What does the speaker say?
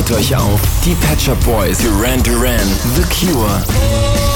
Freut euch auf die Pet Shop Boys, Duran Duran, The Cure